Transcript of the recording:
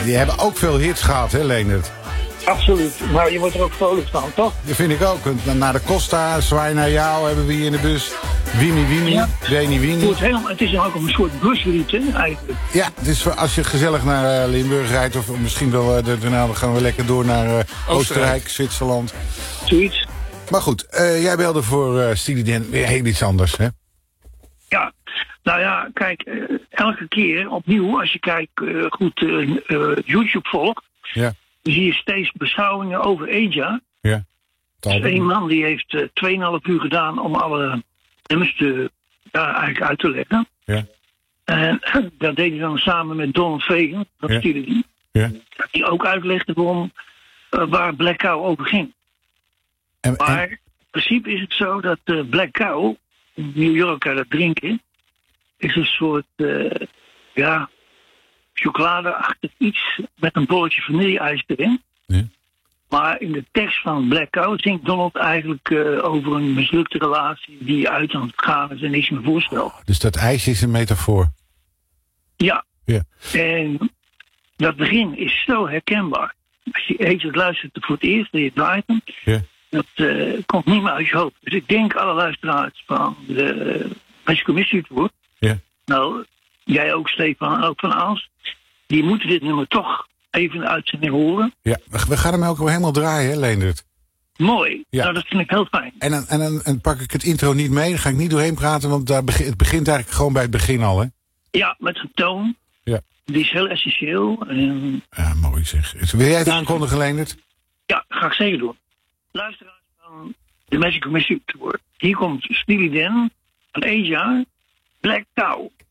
die hebben ook veel hits gehad, hè, Leendert? Absoluut. Maar je wordt er ook vrolijk van, toch? Dat vind ik ook. Naar de Costa, Zwaai naar jou hebben we hier in de bus. Winnie Winnie, Ja. Winnie Winnie. Het is ook een soort buslied, hè, eigenlijk. Ja, het is voor als je gezellig naar Limburg rijdt... of misschien wel, daarna gaan we lekker door naar Oostenrijk, Zwitserland. Zoiets. Maar goed, jij belde voor Steely Dan weer heel iets anders, hè? Ja. Nou ja, kijk, elke keer opnieuw, als je kijkt goed YouTube volgt... Ja. dan zie je steeds beschouwingen over Aja. Ja. Dus een man die heeft 2,5 uur gedaan om alle nummers eigenlijk uit te leggen. Ja. En dat deed hij dan samen met Donald Fagen, dat Ja. stuurde hij. Ja. Die ook uitlegde waarom, waar Black Cow over ging. Maar in principe is het zo dat Black Cow, in New York dat drinken, is een soort chocoladeachtig iets met een bolletje vanille-ijs erin. Ja. Maar in de tekst van Black Cow zingt Donald eigenlijk over een mislukte relatie die uit aan het gaan is en niks meer voorstelt. Dus dat ijs is een metafoor? Ja. Ja. En dat begin is zo herkenbaar. Als je het luistert voor het eerst en je draait hem, Ja. dat komt niet meer uit je hoofd. Dus ik denk alle luisteraars van de Magical Mystery Tour, Ja. nou, jij ook Stefan, ook van Aals, die moeten dit nummer toch even in de uitzending horen. Ja, we gaan hem ook wel helemaal draaien, hè, Leendert? Mooi. Ja. Nou, dat vind ik heel fijn. En dan pak ik het intro niet mee, dan ga ik niet doorheen praten, want het begint eigenlijk gewoon bij het begin al, hè? Ja, met zijn toon. Ja. Die is heel essentieel. En, Ja, mooi zeg. Wil jij het aankondigen, Leendert? ja, dat ga ik zeker doen. Luisteraars van de Magical Mystery Tour. Hier komt Steely Dan van Aja, Black Cow.